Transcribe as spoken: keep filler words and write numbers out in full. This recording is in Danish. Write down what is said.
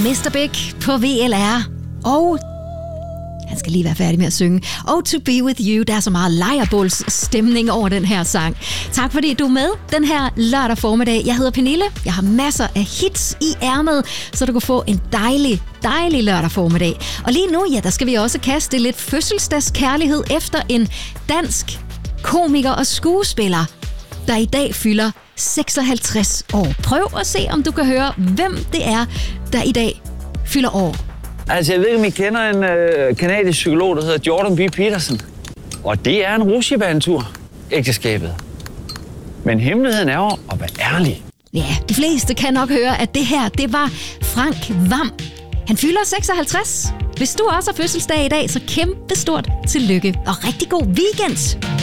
mister Big på V L R. Og han skal lige være færdig med at synge. Oh, to be with you. Der er så meget lejrebålsstemning over den her sang. Tak fordi du er med den her lørdag formiddag. Jeg hedder Pernille. Jeg har masser af hits i ærmet, så du kan få en dejlig, dejlig lørdag formiddag. Og lige nu, ja, der skal vi også kaste lidt fødselsdagskærlighed efter en dansk komiker og skuespiller, der i dag fylder seksoghalvtreds år. Prøv at se, om du kan høre, hvem det er, der i dag fylder år. Altså, jeg ved ikke, om I kender en øh, kanadisk psykolog, der hedder Jordan B. Peterson. Og det er en rutsjebanetur, ægteskabet. Men hemmeligheden er jo at være ærlig. Ja, de fleste kan nok høre, at det her, det var Frank Hvam. Han fylder seksoghalvtreds. Hvis du også har fødselsdag i dag, så kæmpe stort tillykke og rigtig god weekend.